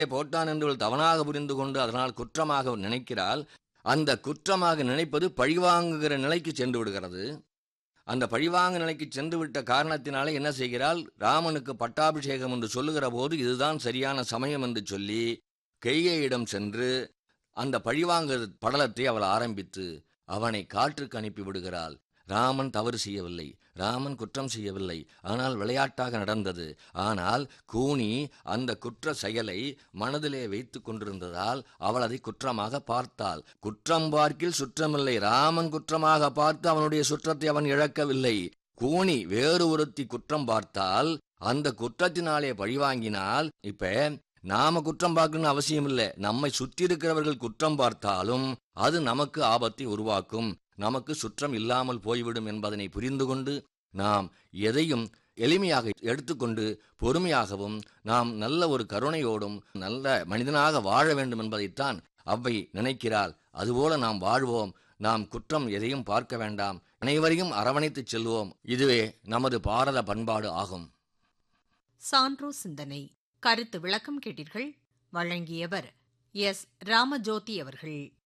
போட்டான் என்று அவள் தவறாக புரிந்து கொண்டு அதனால் குற்றமாக நினைக்கிறாள். அந்த குற்றமாக நினைப்பது பழிவாங்குகிற நிலைக்கு சென்று விடுகிறது. அந்த பழிவாங்கு நிலைக்கு சென்று விட்ட காரணத்தினாலே என்ன செய்கிறாள்? ராமனுக்கு பட்டாபிஷேகம் என்று சொல்லுகிற போது இதுதான் சரியான சமயம் என்று சொல்லி கைகேயிடம் சென்று அந்த பழிவாங்கு படலத்தை அவள் ஆரம்பித்து அவனை காற்றுக்கு அனுப்பி விடுகிறாள். ராமன் தவறு செய்யவில்லை, ராமன் குற்றம் செய்யவில்லை, ஆனால் விளையாட்டாக நடந்தது. ஆனால் கூனி அந்த குற்ற செயலை மனதிலே வைத்து கொண்டிருந்ததால் அவள் அதை குற்றமாக பார்த்தாள். குற்றம் பார்க்கில் சுற்றமில்லை, ராமன் குற்றமாக பார்த்து அவனுடைய சுற்றத்தை அவன் இழக்கவில்லை. கூனி வேறு ஒருத்தி குற்றம் பார்த்தால் அந்த குற்றத்தினாலே பழிவாங்கினால், இப்ப நாம குற்றம் பார்க்கணும்னு அவசியம் இல்லை, நம்மை சுற்றி இருக்கிறவர்கள் குற்றம் பார்த்தாலும் அது நமக்கு ஆபத்தை உருவாக்கும், நமக்கு சுற்றம் இல்லாமல் போய்விடும் என்பதனை புரிந்து கொண்டு நாம் எதையும் எளிமையாக எடுத்துக்கொண்டு பொறுமையாகவும் நாம் நல்ல ஒரு கருணையோடும் நல்ல மனிதனாக வாழ வேண்டும் என்பதைத்தான் அவ்வை நினைக்கிறாள். அதுபோல நாம் வாழ்வோம். நாம் குற்றம் எதையும் பார்க்க வேண்டாம், அனைவரையும் அரவணைத்துச் செல்வோம். இதுவே நமது பாரத பண்பாடு ஆகும். சான்றோ சிந்தனை கருத்து விளக்கம் கேட்டீர்கள். வழங்கியவர் எஸ். ராமஜோதி அவர்கள்.